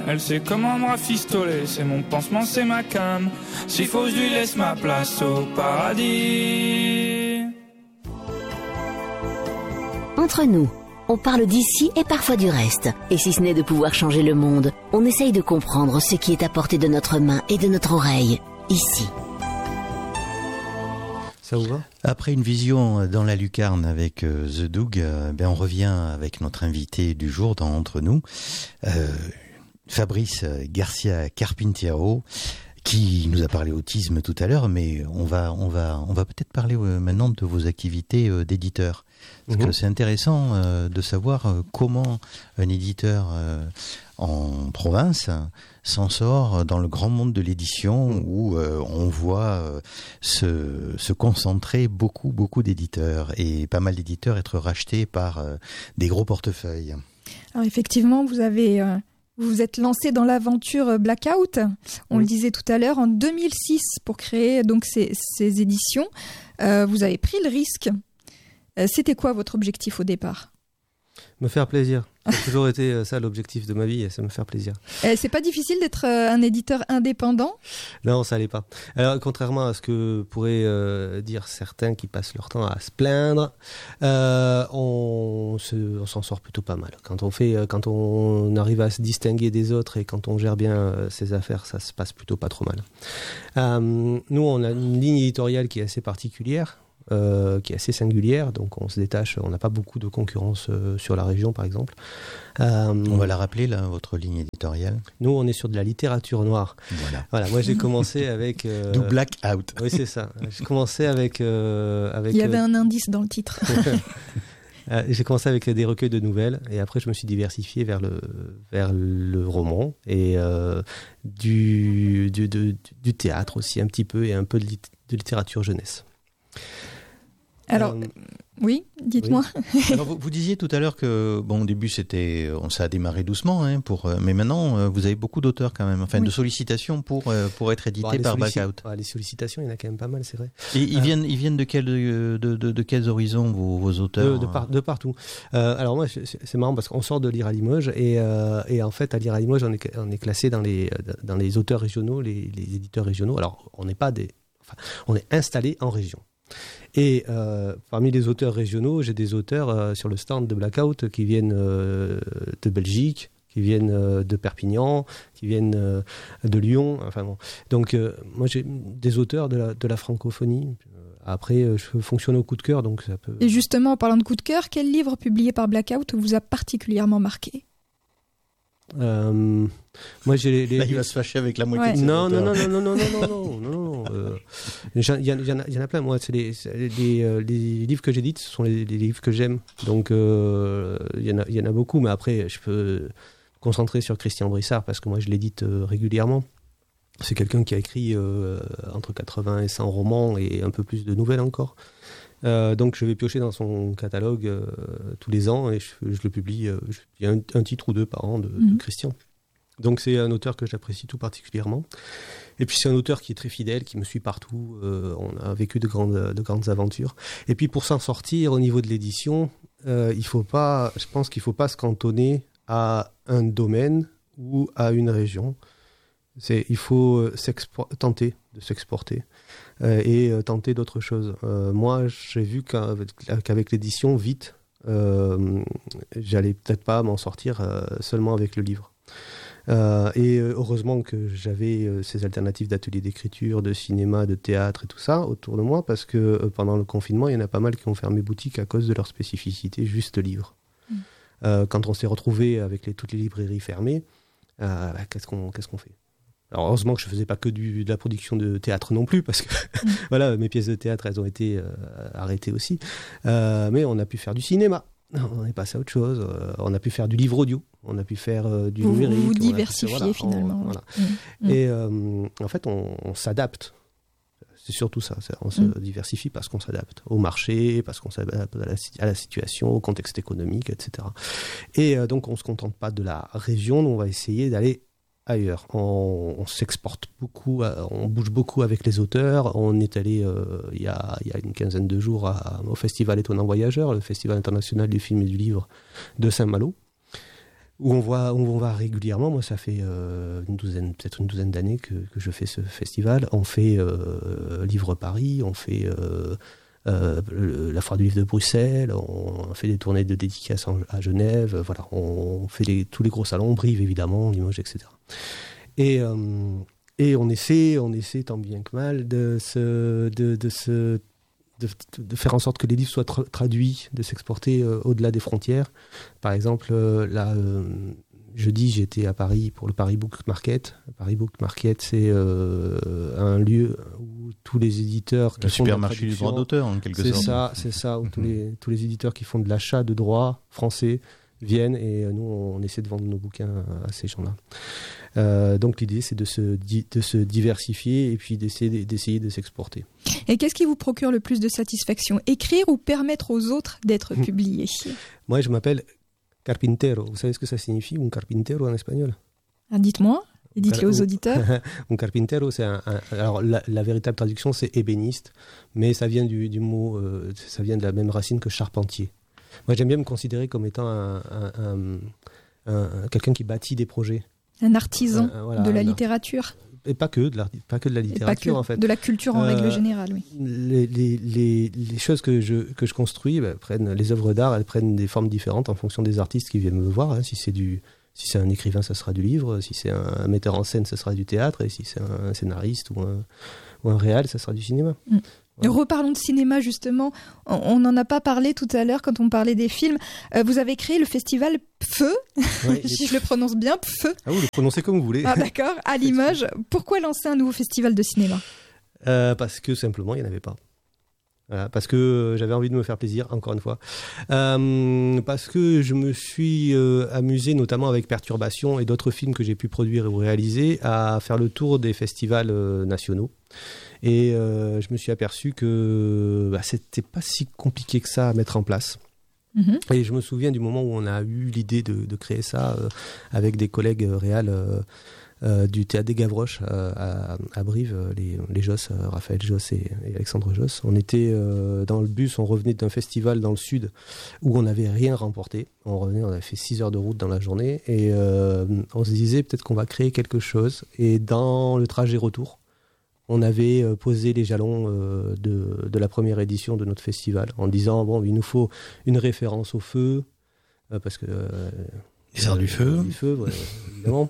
Elle sait comment me rafistoler, c'est mon pansement, c'est ma cam. S'il faut, je lui laisse ma place au paradis. Entre nous, on parle d'ici et parfois du reste. Et si ce n'est de pouvoir changer le monde, on essaye de comprendre ce qui est à portée de notre main et de notre oreille, ici. Ça vous va ? Après une vision dans la lucarne avec The Doug, on revient avec notre invité du jour dans Entre nous, Fabrice Garcia Carpinteiro, qui nous a parlé autisme tout à l'heure, mais on va peut-être parler maintenant de vos activités d'éditeur. Parce que c'est intéressant de savoir comment un éditeur en province s'en sort dans le grand monde de l'édition où on voit se concentrer beaucoup d'éditeurs et pas mal d'éditeurs être rachetés par des gros portefeuilles. Alors effectivement, vous vous êtes lancé dans l'aventure Blackout, on le disait tout à l'heure, en 2006 pour créer donc ces éditions. Vous avez pris le risque. C'était quoi votre objectif au départ ? Me faire plaisir. Ça a toujours été ça l'objectif de ma vie, c'est me faire plaisir. C'est pas difficile d'être un éditeur indépendant ? Non, ça allait pas. Alors, contrairement à ce que pourraient dire certains qui passent leur temps à se plaindre, on s'en sort plutôt pas mal. Quand on arrive à se distinguer des autres et quand on gère bien ses affaires, ça se passe plutôt pas trop mal. Nous, on a une ligne éditoriale qui est assez particulière. Qui est assez singulière, donc on se détache, on n'a pas beaucoup de concurrence sur la région par exemple. On va la rappeler là, votre ligne éditoriale. Nous on est sur de la littérature noire. Voilà, moi j'ai commencé avec... Do Blackout. Oui c'est ça, j'ai commencé avec... Il y avait un indice dans le titre. J'ai commencé avec des recueils de nouvelles et après je me suis diversifié vers le roman et du théâtre aussi un petit peu et un peu de littérature jeunesse. Alors, oui, dites-moi. Oui. Alors, vous disiez tout à l'heure que, au début, ça a démarré doucement, mais maintenant, vous avez beaucoup d'auteurs quand même, de sollicitations pour être édité par Blackout. Les sollicitations, il y en a quand même pas mal, c'est vrai. Et ils viennent de quels horizons, vos auteurs de partout. Alors moi, c'est marrant parce qu'on sort de lire à Limoges et en fait, à lire à Limoges, on est classé dans les auteurs régionaux, les éditeurs régionaux. Alors, on est installé en région. Et parmi les auteurs régionaux, j'ai des auteurs sur le stand de Blackout qui viennent de Belgique, qui viennent de Perpignan, qui viennent de Lyon. Donc moi j'ai des auteurs de la francophonie. Après, je fonctionne au coup de cœur, donc ça peut... Et justement, en parlant de coup de cœur, quel livre publié par Blackout vous a particulièrement marqué ? Moi j'ai Là, il va se fâcher avec la moitié de ses non. Il y en a plein. Moi, c'est les livres que j'édite, ce sont les livres que j'aime. Donc il y en a beaucoup, mais après je peux me concentrer sur Christian Brissard parce que moi je l'édite régulièrement. C'est quelqu'un qui a écrit entre 80 et 100 romans et un peu plus de nouvelles encore. Donc je vais piocher dans son catalogue tous les ans et je le publie. Il y a un titre ou deux par an de Christian. Donc c'est un auteur que j'apprécie tout particulièrement. Et puis c'est un auteur qui est très fidèle, qui me suit partout. On a vécu de grandes aventures. Et puis pour s'en sortir au niveau de l'édition, je pense qu'il ne faut pas se cantonner à un domaine ou à une région. Il faut tenter de s'exporter et tenter d'autres choses. Moi, j'ai vu qu'avec l'édition, vite, j'allais peut-être pas m'en sortir seulement avec le livre. Et heureusement que j'avais ces alternatives d'ateliers d'écriture, de cinéma, de théâtre et tout ça autour de moi, parce que pendant le confinement, il y en a pas mal qui ont fermé boutique à cause de leur spécificité, juste livre. Quand on s'est retrouvé avec toutes les librairies fermées, qu'est-ce qu'on fait ? Alors heureusement que je faisais pas que de la production de théâtre non plus, parce que voilà, mes pièces de théâtre, elles ont été arrêtées aussi. Mais on a pu faire du cinéma. On est passé à autre chose. On a pu faire du livre audio. On a pu faire du numérique. Vous diversifiez finalement. Et en fait, on s'adapte. C'est surtout ça. On se diversifie parce qu'on s'adapte au marché, parce qu'on s'adapte à la situation, au contexte économique, etc. Et donc, on ne se contente pas de la région. On va essayer d'aller ailleurs. On s'exporte beaucoup, on bouge beaucoup avec les auteurs. On est allé il y a une quinzaine de jours au Festival Étonnant Voyageur, le Festival international du film et du livre de Saint-Malo. où on va régulièrement. Moi, ça fait peut-être une douzaine d'années que je fais ce festival. On fait Livre Paris, on fait la Foire du Livre de Bruxelles, on fait des tournées de dédicaces à Genève, voilà, on fait tous les gros salons, Brive évidemment, Limoges, etc. Et on essaie tant bien que mal de faire en sorte que les livres soient traduits, de s'exporter au-delà des frontières. Par exemple, jeudi, j'étais à Paris pour le Paris Book Market. Le Paris Book Market, c'est un lieu où tous les éditeurs... Le supermarché du droit d'auteur, en quelque sorte. C'est ça, où tous les éditeurs qui font de l'achat de droits français viennent, et nous, on essaie de vendre nos bouquins à ces gens-là. Donc l'idée, c'est de se diversifier et puis d'essayer de s'exporter. Et qu'est-ce qui vous procure le plus de satisfaction ? Écrire ou permettre aux autres d'être publiés ? Moi, je m'appelle carpintero. Vous savez ce que ça signifie, un carpintero en espagnol ? Dites-moi, et dites-le aux auditeurs. Un carpintero, c'est alors la véritable traduction, c'est ébéniste, mais ça vient du mot, ça vient de la même racine que charpentier. Moi, j'aime bien me considérer comme étant quelqu'un qui bâtit des projets. Un artisan de la littérature. Et pas que de la littérature, en fait. De la culture en règle générale, oui. Les choses que je construis les œuvres d'art, elles prennent des formes différentes en fonction des artistes qui viennent me voir. Hein. Si c'est un écrivain, ça sera du livre. Si c'est un metteur en scène, ça sera du théâtre. Et si c'est un scénariste ou un réal, ça sera du cinéma. Voilà. Reparlons de cinéma, justement. On n'en a pas parlé tout à l'heure quand on parlait des films. Vous avez créé le festival Pfeu, oui, si je le prononce bien, Pfeu. Ah, vous le prononcez comme vous voulez. Ah, d'accord, à Limoges. Pourquoi lancer un nouveau festival de cinéma ? Parce que simplement, il n'y en avait pas. Voilà, parce que j'avais envie de me faire plaisir, encore une fois. Parce que je me suis amusé, notamment avec Perturbation et d'autres films que j'ai pu produire ou réaliser, à faire le tour des festivals nationaux. Et je me suis aperçu que c'était pas si compliqué que ça à mettre en place. Et je me souviens du moment où on a eu l'idée de créer ça avec des collègues réals du théâtre des Gavroches à Brive, les Josse, Raphaël Josse et Alexandre Josse. On était dans le bus, on revenait d'un festival dans le sud où on n'avait rien remporté. On avait fait 6 heures de route dans la journée et on se disait peut-être qu'on va créer quelque chose. Et dans le trajet retour, on avait posé les jalons de la première édition de notre festival en disant bon, il nous faut une référence au feu parce que les arts du feu, ouais, évidemment.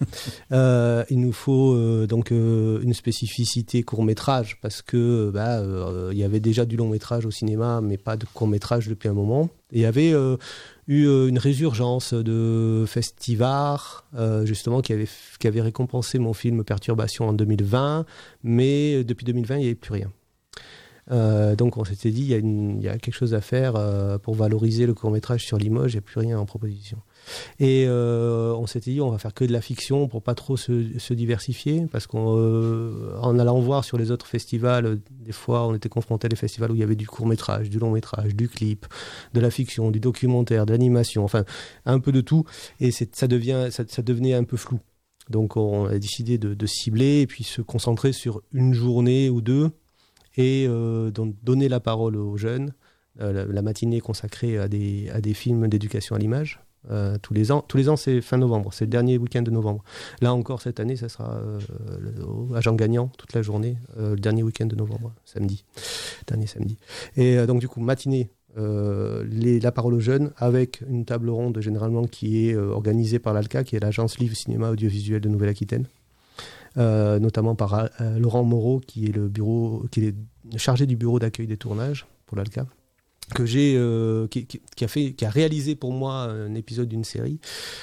Il nous faut donc une spécificité court-métrage parce que il y avait déjà du long-métrage au cinéma, mais pas de court-métrage depuis un moment. Et il y avait eu une résurgence de Festivar, justement, qui avait récompensé mon film Perturbation en 2020, mais depuis 2020, il n'y avait plus rien. Donc on s'était dit, il y a quelque chose à faire pour valoriser le court-métrage sur Limoges, il n'y a plus rien en proposition. Et on s'était dit, on va faire que de la fiction pour pas trop se diversifier, parce qu'en allant voir sur les autres festivals, des fois on était confronté à des festivals où il y avait du court-métrage, du long-métrage, du clip, de la fiction, du documentaire, de l'animation, enfin un peu de tout, et ça devenait un peu flou. Donc on a décidé de cibler et puis se concentrer sur une journée ou deux, et donc donner la parole aux jeunes, la matinée consacrée à des films d'éducation à l'image. Tous les ans, c'est fin novembre, c'est le dernier week-end de novembre. Là encore, cette année, ça sera à Jean Gagnant toute la journée, le dernier week-end de novembre, dernier samedi. Et donc du coup, matinée, la parole aux jeunes, avec une table ronde généralement qui est organisée par l'ALCA, qui est l'agence Livre Cinéma Audiovisuel de Nouvelle-Aquitaine, notamment par Laurent Moreau, qui est chargé du bureau d'accueil des tournages pour l'ALCA, que j'ai qui a réalisé pour moi un épisode d'une série.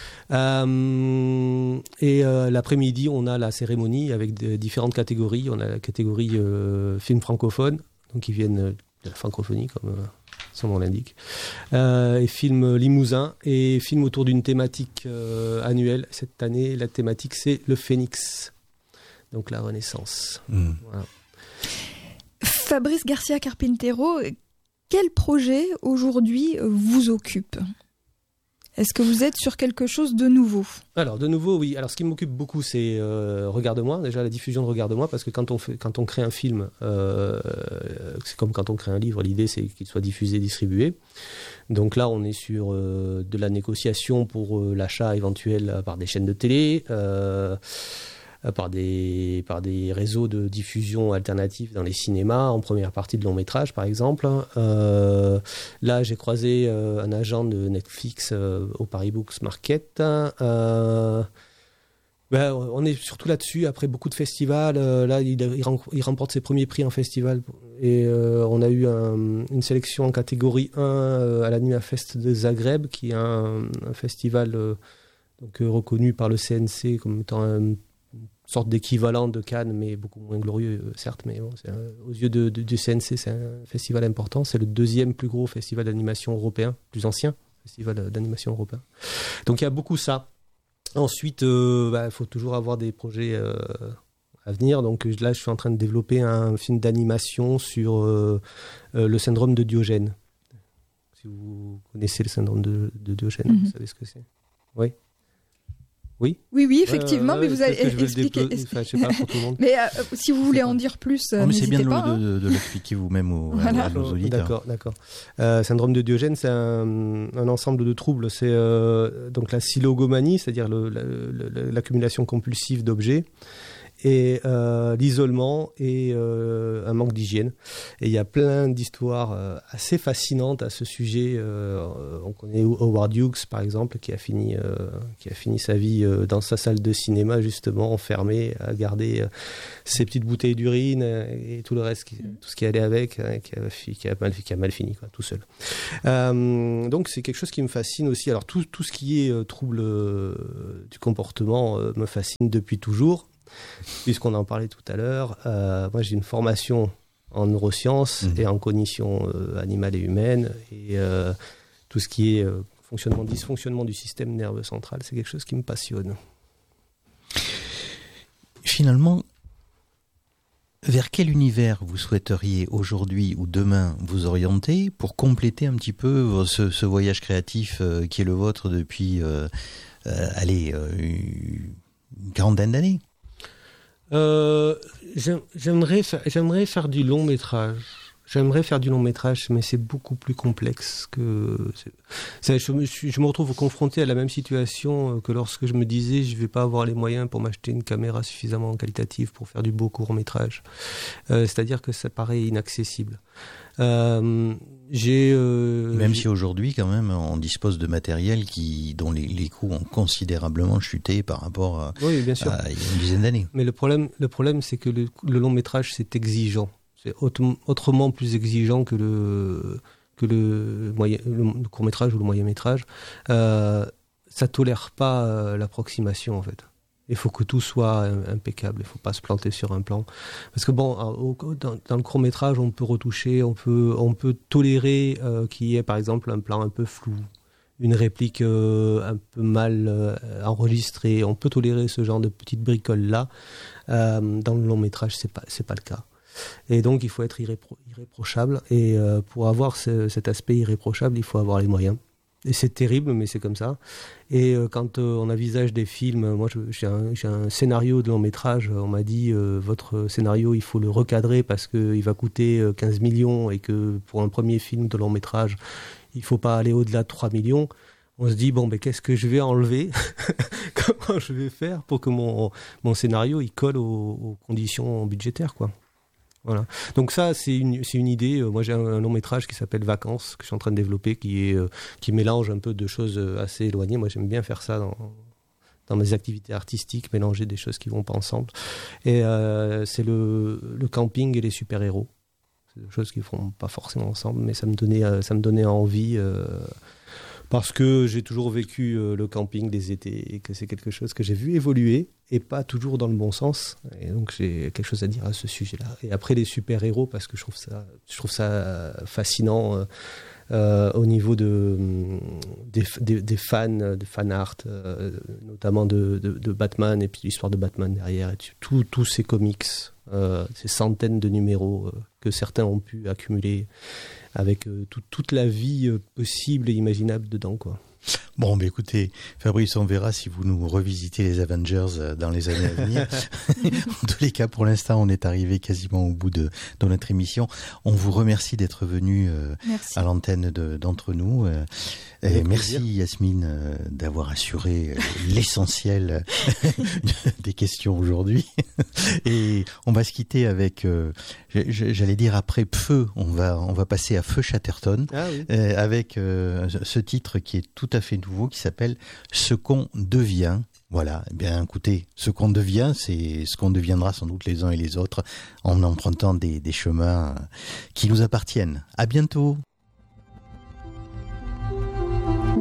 Et l'après-midi, on a la cérémonie avec différentes catégories. On a la catégorie films francophones, donc qui viennent de la francophonie, comme son nom l'indique, et films limousins, et films autour d'une thématique annuelle. Cette année, la thématique, c'est le Phénix, donc la Renaissance. Voilà. Fabrice Garcia Carpintero, quel projet aujourd'hui vous occupe ? Est-ce que vous êtes sur quelque chose de nouveau ? Alors, de nouveau, oui. Alors, ce qui m'occupe beaucoup, c'est Regarde-moi, déjà la diffusion de Regarde-moi, parce que quand on crée un film, c'est comme quand on crée un livre, l'idée c'est qu'il soit diffusé, distribué. Donc là, on est sur de la négociation pour l'achat éventuel par des chaînes de télé, par des réseaux de diffusion alternatifs dans les cinémas, en première partie de long métrage par exemple. Là, j'ai croisé un agent de Netflix au Paris Books Market. On est surtout là-dessus, après beaucoup de festivals. Là, il remporte ses premiers prix en festival. Et on a eu une sélection en catégorie 1 à l'Animafest de Zagreb, qui est un festival reconnu par le CNC comme étant une sorte d'équivalent de Cannes, mais beaucoup moins glorieux, certes. Mais bon, aux yeux du CNC, c'est un festival important. C'est le deuxième plus gros festival d'animation européen, plus ancien festival d'animation européen. Donc il y a beaucoup ça. Ensuite, faut toujours avoir des projets à venir. Donc là, je suis en train de développer un film d'animation sur le syndrome de Diogène. Si vous connaissez le syndrome de Diogène, vous savez ce que c'est ? Oui. Oui. Oui, effectivement, mais vous allez expliquer. Je sais pas pour tout le monde. Mais si vous voulez en dire plus, n'hésitez c'est bien pas. de l'expliquer vous-même à nos auditeurs. D'accord. Syndrome de Diogène, c'est un ensemble de troubles. C'est donc la silogomanie, c'est-à-dire l'accumulation compulsive d'objets, et l'isolement et un manque d'hygiène. Et il y a plein d'histoires assez fascinantes à ce sujet. On connaît Howard Hughes, par exemple, qui a fini sa vie dans sa salle de cinéma, justement, enfermé, à garder ses petites bouteilles d'urine et tout le reste, tout ce qui allait avec, qui a mal fini, quoi, tout seul. Donc c'est quelque chose qui me fascine aussi. Alors tout ce qui est trouble du comportement me fascine depuis toujours. Puisqu'on en parlait tout à l'heure, moi j'ai une formation en neurosciences et en cognition animale et humaine, et tout ce qui est dysfonctionnement du système nerveux central, c'est quelque chose qui me passionne. Finalement, vers quel univers vous souhaiteriez aujourd'hui ou demain vous orienter pour compléter un petit peu ce voyage créatif qui est le vôtre depuis une quarantaine d'années ? J'aimerais faire du long métrage. Mais c'est beaucoup plus complexe que. Je me retrouve confronté à la même situation que lorsque je me disais je vais pas avoir les moyens pour m'acheter une caméra suffisamment qualitative pour faire du beau court métrage. C'est-à-dire que ça paraît inaccessible. Même si aujourd'hui, quand même, on dispose de matériel dont les coûts ont considérablement chuté par rapport à il y a une dizaine d'années. Mais le problème, c'est que le long métrage, c'est exigeant. C'est autrement plus exigeant que le court métrage ou le moyen métrage. Ça tolère pas l'approximation, en fait. Il faut que tout soit impeccable, il ne faut pas se planter sur un plan. Parce que dans le court-métrage, on peut retoucher, on peut tolérer qu'il y ait par exemple un plan un peu flou, une réplique un peu mal enregistrée. On peut tolérer ce genre de petites bricoles-là. Dans le long-métrage, c'est pas le cas. Et donc, il faut être irréprochable. Et pour avoir cet aspect irréprochable, il faut avoir les moyens. Et c'est terrible, mais c'est comme ça. Et quand on envisage des films, moi j'ai un scénario de long métrage, on m'a dit votre scénario il faut le recadrer parce qu'il va coûter 15 millions et que pour un premier film de long métrage, il ne faut pas aller au-delà de 3 millions. On se dit, qu'est-ce que je vais enlever ? Comment je vais faire pour que mon scénario il colle aux conditions budgétaires, quoi. Voilà. Donc ça, c'est une idée. Moi, j'ai un long métrage qui s'appelle Vacances, que je suis en train de développer, qui mélange un peu de choses assez éloignées. Moi, j'aime bien faire ça dans mes activités artistiques, mélanger des choses qui vont pas ensemble. Et c'est le camping et les super-héros. C'est des choses qui ne vont pas forcément ensemble, mais ça me donnait envie... parce que j'ai toujours vécu le camping des étés et que c'est quelque chose que j'ai vu évoluer et pas toujours dans le bon sens. Et donc j'ai quelque chose à dire à ce sujet-là. Et après les super-héros, parce que je trouve ça fascinant au niveau des fans, de fan art, notamment de Batman et puis l'histoire de Batman derrière. Et tous ces comics, ces centaines de numéros que certains ont pu accumuler avec toute la vie possible et imaginable dedans, quoi. Bon, mais écoutez, Fabrice, on verra si vous nous revisitez les Avengers dans les années à venir. En tous les cas, pour l'instant, on est arrivé quasiment au bout de notre émission. On vous remercie d'être venu à l'antenne d'entre nous. Et merci Yasmine d'avoir assuré l'essentiel des questions aujourd'hui. Et on va se quitter avec, j'allais dire après Pfeu, on va passer à Feu Chatterton, avec ce titre qui est tout à fait nouveau, qui s'appelle Ce qu'on devient. Voilà, eh bien écoutez, ce qu'on devient, c'est ce qu'on deviendra sans doute les uns et les autres en empruntant des chemins qui nous appartiennent. À bientôt.